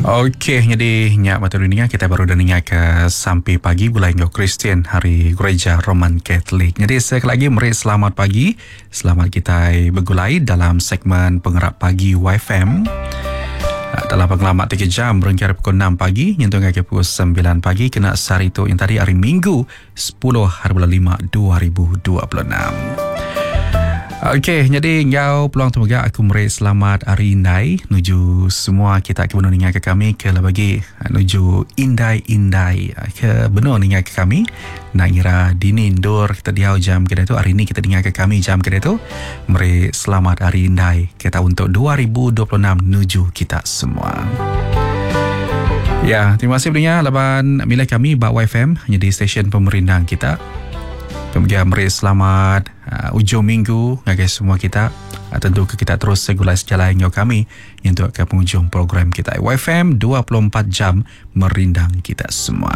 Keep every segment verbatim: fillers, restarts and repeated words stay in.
Okey, jadi nyak betul ni kita baru dah dengar ke sampai pagi bulan Yo Kristian hari Gereja Roman Katolik. Jadi sekali lagi meri selamat pagi. Selamat kita bergulai dalam segmen Pengerap Pagi Y F M. Dalam pengalaman tiga jam berengkar pukul enam pagi nyentuh ke pukul sembilan pagi kena sehari itu yang tadi hari Minggu sepuluh hari bulan lima dua ribu dua puluh enam. Okey, jadi ngau peluang tu juga aku meri selamat hari Indai nuju semua kita ke benar ningai ke kami ke bagi nuju indai-indai ke benar ningai ke kami nak ngira dini indoor kita diau jam kita tu hari ni kita dengar ke kami jam kita tu meri selamat hari Indai kita untuk dua ribu dua puluh enam nuju kita semua. Ya, terima kasih pendengar laban milih kami Bak Y F M hanya di stesen pemerintahan kita. Kemudian meri selamat uh, ujung minggu bagi semua kita. Uh, tentu ke kita terus segulai sejalan yang kami untuk ke penghujung program kita. Y F M dua puluh empat jam merindang kita semua.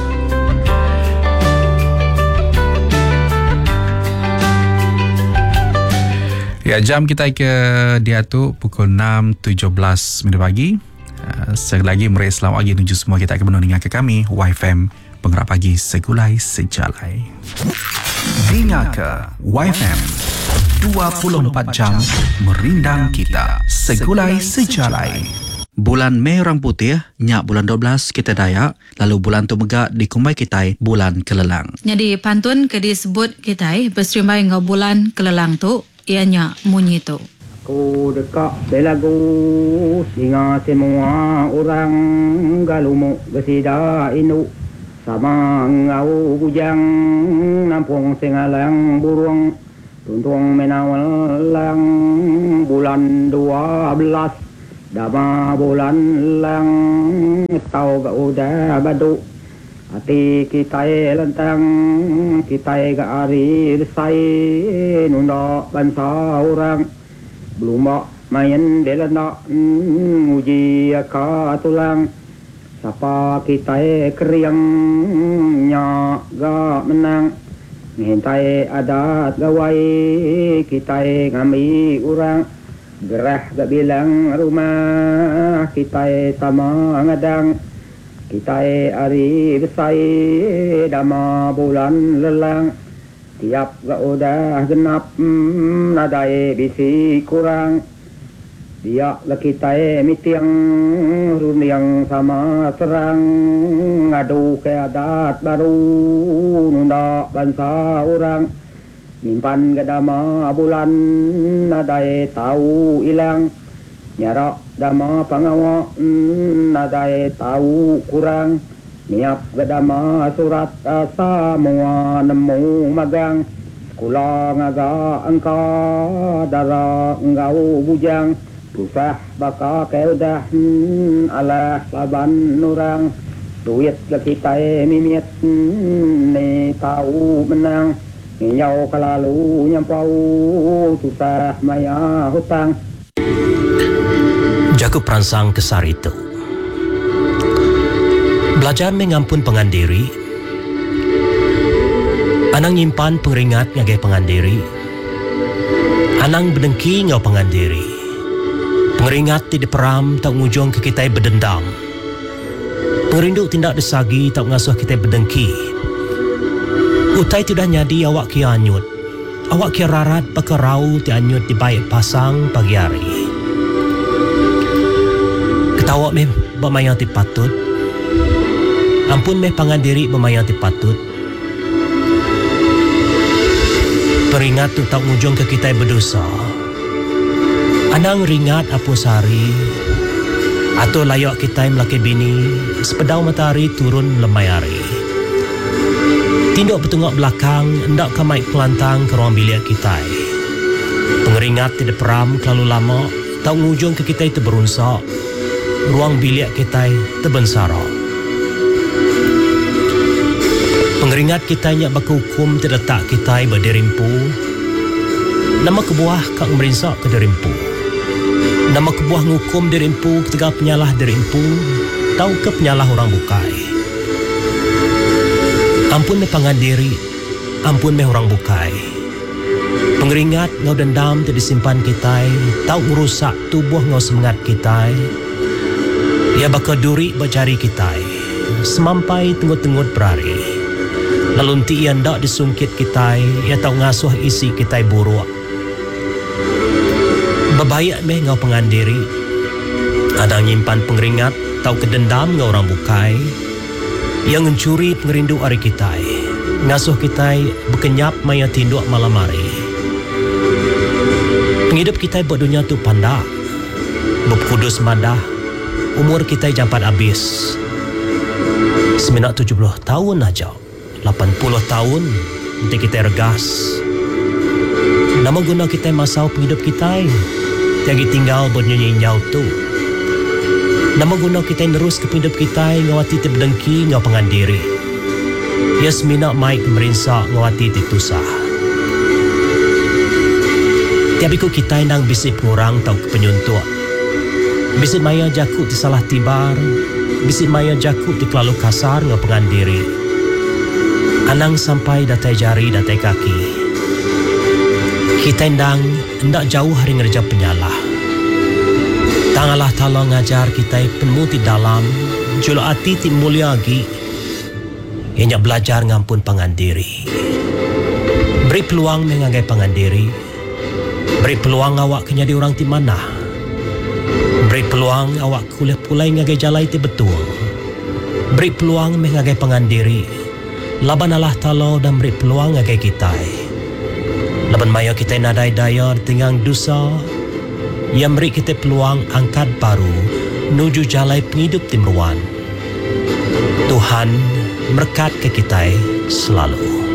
Ya, jam kita ke dia tu pukul enam tujuh belas minit pagi. Uh, sekali lagi meri selamat pagi menuju semua kita ke mendengar ke kami Y F M Pengerap Pagi Segulai Sejalai. Dengar ke Y F M dua puluh empat jam merindang kita Segulai Sejalai. Bulan Mei Orang Putih, nyak bulan dua belas kita Dayak, lalu bulan tu megak dikumbai kita bulan Kelelang. Jadi pantun ke disebut kita berserimbai ngau bulan Kelelang tu, ianya munyi tu. Ku dekat belagu singa semua orang galumu gesida inu sama ngau bujang nampung sengalang burung tuntung menawalang bulan dua belas dama bulan lang tau ga udah badu hati kita lentang kita ga ari sai nunda bangsa orang belum main delana uji ka tulang siapa kita keriang nya ga menang ngintai adat gawai kita ngami orang gerah ga bilang rumah kita sama ngadang kita ari besai dama bulan lelang tiap ga udah genap nadai bisi kurang dia laki tae mitiang runiang sama serang ngadu ke adat baru nunda bangsa orang nyimpan gedama bulan nadai tahu ilang nyara dama pangawa nadai tahu kurang niap gedama surat asa mua nemu magang sekolah ngaga angka dara ngau bujang susah baka keudah hmm, alah laban orang duit lagi tae mimiet hmm, ni tahu menang nyau kelalu nyampau susah maya hutang jago perangsang kesar itu belajar mengampun pengandiri anang nyimpan pengeringat ngagai pengandiri anang berdengki ngau pengandiri pengeringat tidak peram tak ngujung ke kita berdendam. Pengerindu tindak desagi tak ngasuh kita berdengki. Utai tidak nyadi awak kia anyut. Awak kia rarat pakerau ti anyut di baik pasang pagi hari. Ketawa meh bermayang ti patut. Ampun meh pangandiri bermayang ti patut. Peringat tu tak ngujung ke kita berdosa. Anang ringat apu sari atau layak kita melaki bini sepedau matahari turun lemai hari tinduk bertengok belakang hendak kamai pelantang ke ruang bilik kita pengeringat tidak peram terlalu lama tak ngujung ke kita itu berunsak ruang bilik kita terbensara pengeringat kita nyak berhukum terletak kita berderimpu nama kebuah kak merinsak ke derimpu nama kebuah ngukum derimpu ketika penyalah derimpu tahu ke penyalah orang bukai ampun me pangandiri ampun me orang bukai pengeringat ngau dendam terdisimpan kita tahu merusak tubuh ngau semangat kita Ia bakal duri berjari kita semampai tenggut-tenggut berari. Lalu nanti ia ndak disungkit kita, ia tahu ngasuh isi kita buruk. Bebayak meh ngau pengandiri. Ada nyimpan pengeringat, tahu kedendam ngau orang bukai. Yang mencuri pengerindu hari kita. Ngasuh kita berkenyap maya tinduk malam hari. Penghidup kita buat dunia tu pandak. Berkudus madah. Umur kita jampat habis. Seminat tujuh puluh tahun aja. lapan puluh tahun nanti kita regas. Nama guna kita masau penghidup kita. Tiagi tinggal bernyanyi nyau tu. Nama guna kita nerus ke penghidup kita ngawati tibdengki ngaw pengandiri. Ya semina maik merinsak ngawati titusah. Tiabiku kita nang bisip ngurang tau ke penyuntuk. Bisip maya jakut di salah tibar. Bisip maya jakut di kelalu kasar ngaw pengandiri. Anang sampai datai jari datai kaki. Kita ndang ndak jauh hari ngerja penyalah. Tangalah tolong ngajar kita penuti dalam julu ati ti mulia lagi. Ianya belajar ngampun pangandiri. Beri peluang mengagai pangandiri. Beri peluang awak kenyadi orang ti mana. Beri peluang awak kuliah pulai ngagai jalai ti betul. Beri peluang mengagai pangandiri. Laban Allah Ta'ala dan beri peluang ngagai kita. Laban maya kita nadai daya tinggang dosa. Yang beri kita peluang angkat baru nuju jalai penghidup timruan. Tuhan berkat ke kita selalu.